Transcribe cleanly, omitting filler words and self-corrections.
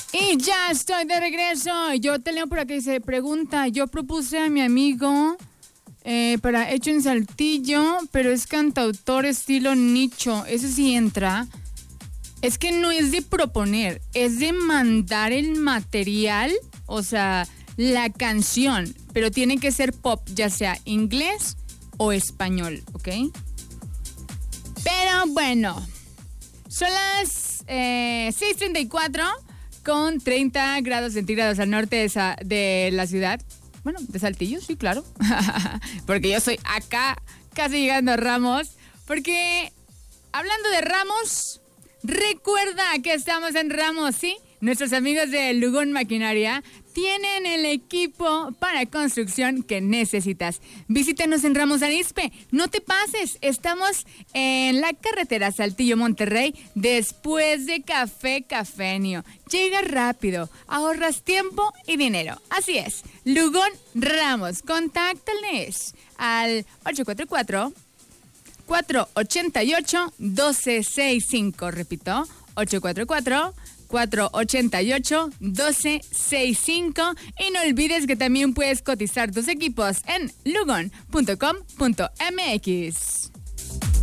Y ya estoy de regreso. Yo te leo por aquí, se pregunta, yo propuse a mi amigo para Hecho en Saltillo, pero es cantautor estilo nicho. ¿Eso sí entra? Es que no es de proponer, es de mandar el material, o sea, la canción, pero tiene que ser pop, ya sea inglés o español, ¿ok? Pero bueno, son las 6:34 con 30 grados centígrados al norte de la ciudad. Bueno, de Saltillo, sí, claro. Porque yo soy acá, casi llegando a Ramos. Porque, hablando de Ramos, recuerda que estamos en Ramos, ¿sí? Nuestros amigos de Lugón Maquinaria tienen el equipo para construcción que necesitas. Visítanos en Ramos Arizpe. No te pases. Estamos en la carretera Saltillo-Monterrey después de Café Cafenio. Llega rápido, ahorras tiempo y dinero. Así es. Lugón Ramos. Contáctales al 844-488-1265. Repito, 844-488-1265. Y no olvides que también puedes cotizar tus equipos en lugon.com.mx.